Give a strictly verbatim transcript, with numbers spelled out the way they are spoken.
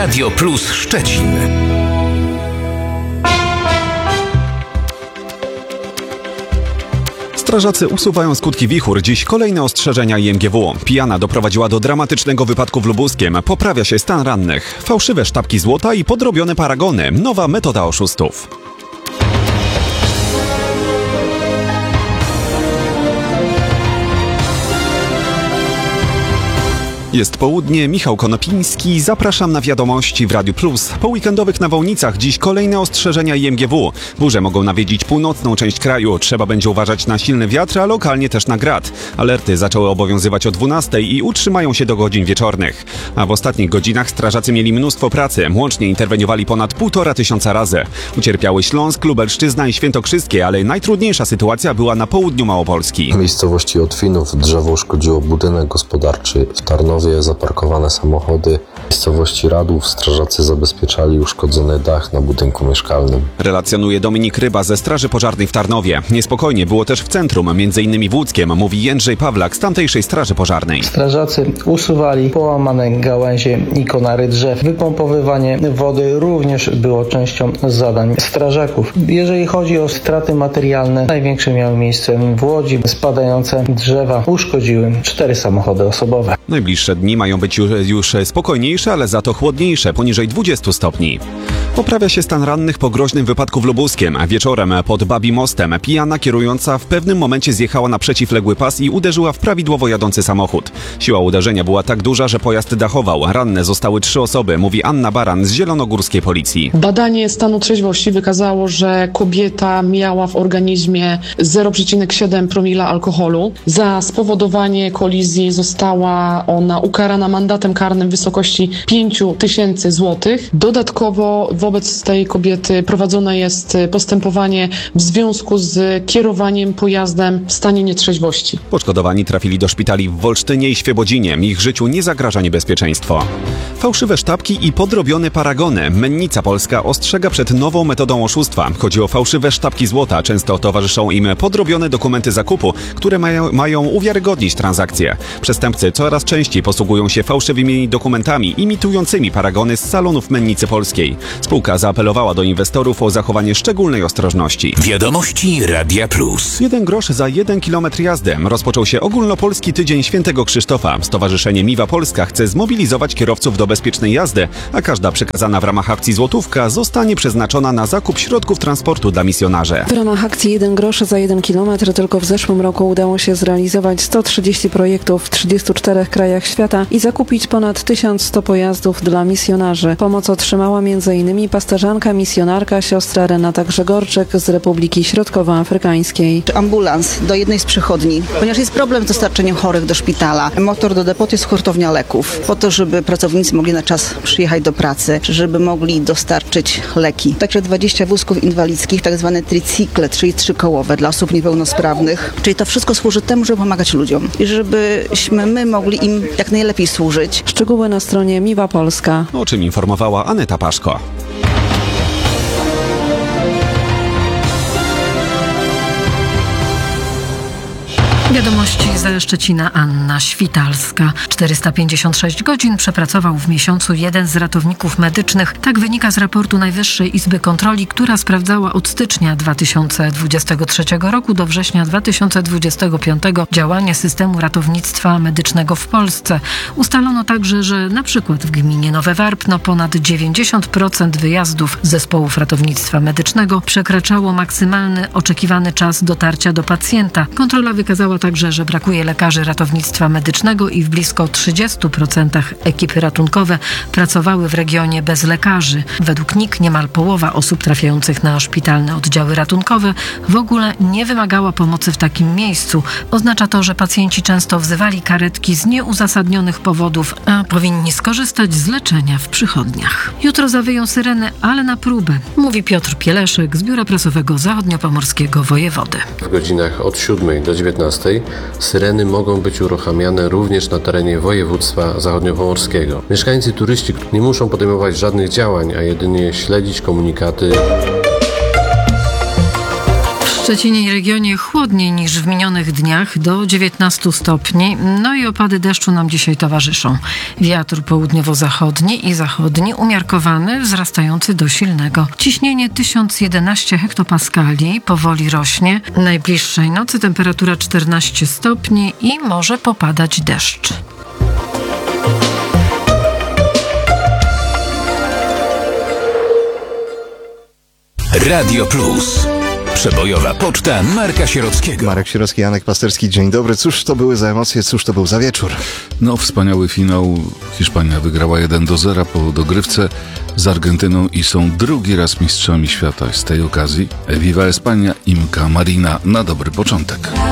Radio Plus Szczecin. Strażacy usuwają skutki wichur. Dziś kolejne ostrzeżenia I M G W. Pijana doprowadziła do dramatycznego wypadku w Lubuskiem. Poprawia się stan rannych. Fałszywe sztabki złota i podrobione paragony. Nowa metoda oszustów. Jest południe, Michał Konopiński, zapraszam na wiadomości w Radiu Plus. Po weekendowych nawałnicach dziś kolejne ostrzeżenia I M G W. Burze mogą nawiedzić północną część kraju. Trzeba będzie uważać na silny wiatr, a lokalnie też na grad. Alerty zaczęły obowiązywać o dwunastej i utrzymają się do godzin wieczornych. A w ostatnich godzinach strażacy mieli mnóstwo pracy. Łącznie interweniowali ponad półtora tysiąca razy. Ucierpiały Śląsk, Lubelszczyzna i Świętokrzyskie, ale najtrudniejsza sytuacja była na południu Małopolski. W miejscowości Otwinów drzewo uszkodziło budynek gospodarczy. W Tarnowie zaparkowane samochody. W miejscowości Radów strażacy zabezpieczali uszkodzony dach na budynku mieszkalnym. Relacjonuje Dominik Ryba ze Straży Pożarnej w Tarnowie. Niespokojnie było też w centrum, między innymi w Łódzkiem, mówi Jędrzej Pawlak z tamtejszej Straży Pożarnej. Strażacy usuwali połamane gałęzie i konary drzew. Wypompowywanie wody również było częścią zadań strażaków. Jeżeli chodzi o straty materialne, największe miały miejsce w Łodzi. Spadające drzewa uszkodziły cztery samochody osobowe. Najbliższe dni mają być już, już spokojniejsze, ale za to chłodniejsze, poniżej dwudziestu stopni. Poprawia się stan rannych po groźnym wypadku w Lubuskiem. Wieczorem pod Babim Mostem pijana kierująca w pewnym momencie zjechała na przeciwległy pas i uderzyła w prawidłowo jadący samochód. Siła uderzenia była tak duża, że pojazd dachował. Ranne zostały trzy osoby, mówi Anna Baran z zielonogórskiej policji. Badanie stanu trzeźwości wykazało, że kobieta miała w organizmie zero przecinek siedem promila alkoholu. Za spowodowanie kolizji została ona ukarana mandatem karnym w wysokości pięć tysięcy złotych. Dodatkowo wobec tej kobiety prowadzone jest postępowanie w związku z kierowaniem pojazdem w stanie nietrzeźwości. Poszkodowani trafili do szpitali w Wolsztynie i Świebodzinie. Ich życiu nie zagraża niebezpieczeństwo. Fałszywe sztabki i podrobione paragony. Mennica Polska ostrzega przed nową metodą oszustwa. Chodzi o fałszywe sztabki złota. Często towarzyszą im podrobione dokumenty zakupu, które mają, mają uwiarygodnić transakcje. Przestępcy coraz częściej posługują się fałszywymi dokumentami imitującymi paragony z salonów Mennicy Polskiej. Spółka zaapelowała do inwestorów o zachowanie szczególnej ostrożności. Wiadomości Radia Plus. Jeden grosz za jeden kilometr jazdy. Rozpoczął się ogólnopolski tydzień Świętego Krzysztofa. Stowarzyszenie Miwa Polska chce zmobilizować kierowców do bezpiecznej jazdy, a każda przekazana w ramach akcji złotówka zostanie przeznaczona na zakup środków transportu dla misjonarzy. W ramach akcji jeden grosz za jeden kilometr tylko w zeszłym roku udało się zrealizować sto trzydzieści projektów w trzydziestu czterech krajach świata i zakupić ponad tysiąc sto pojazdów dla misjonarzy. Pomoc otrzymała m.in. pasterzanka, misjonarka, siostra Renata Grzegorczyk z Republiki Środkowoafrykańskiej. Ambulans do jednej z przychodni, ponieważ jest problem z dostarczeniem chorych do szpitala. Motor do depotu jest hurtownia leków, po to, żeby pracownicy mogli na czas przyjechać do pracy, żeby mogli dostarczyć leki. Także dwadzieścia wózków inwalidzkich, tak zwane tricykle, czyli trzykołowe dla osób niepełnosprawnych. Czyli to wszystko służy temu, żeby pomagać ludziom i żebyśmy my mogli im jak najlepiej służyć. Szczegóły na stronie Miwa Polska. O czym informowała Aneta Paszko. Wiadomości ze Szczecina, Anna Świtalska. czterysta pięćdziesiąt sześć godzin przepracował w miesiącu jeden z ratowników medycznych. Tak wynika z raportu Najwyższej Izby Kontroli, która sprawdzała od stycznia dwa tysiące dwudziestego trzeciego roku do września dwa tysiące dwudziestego piątego działanie systemu ratownictwa medycznego w Polsce. Ustalono także, że na przykład w gminie Nowe Warpno ponad dziewięćdziesiąt procent wyjazdów zespołów ratownictwa medycznego przekraczało maksymalny oczekiwany czas dotarcia do pacjenta. Kontrola wykazała także, że brakuje lekarzy ratownictwa medycznego i w blisko trzydziestu procentach ekipy ratunkowe pracowały w regionie bez lekarzy. Według N I K niemal połowa osób trafiających na szpitalne oddziały ratunkowe w ogóle nie wymagała pomocy w takim miejscu. Oznacza to, że pacjenci często wzywali karetki z nieuzasadnionych powodów, a powinni skorzystać z leczenia w przychodniach. Jutro zawyją syreny, ale na próbę, mówi Piotr Pieleszek z Biura Prasowego Zachodniopomorskiego Wojewody. W godzinach od siódmej do dziewiętnastej syreny mogą być uruchamiane również na terenie województwa zachodniopomorskiego. Mieszkańcy, turyści nie muszą podejmować żadnych działań, a jedynie śledzić komunikaty. W Szczecinie i regionie chłodniej niż w minionych dniach, do dziewiętnastu stopni. No i opady deszczu nam dzisiaj towarzyszą. Wiatr południowo-zachodni i zachodni umiarkowany, wzrastający do silnego. Ciśnienie tysiąc jedenaście hektopaskali powoli rośnie. Najbliższej nocy temperatura czternaście stopni i może popadać deszcz. Radio Plus. Przebojowa poczta Marka Sierockiego. Marek Sierocki, Janek Pasterski, dzień dobry. Cóż to były za emocje, cóż to był za wieczór? No, wspaniały finał. Hiszpania wygrała jeden do zera po dogrywce z Argentyną i są drugi raz mistrzami świata. Z tej okazji Viva España, Imka Marina na dobry początek.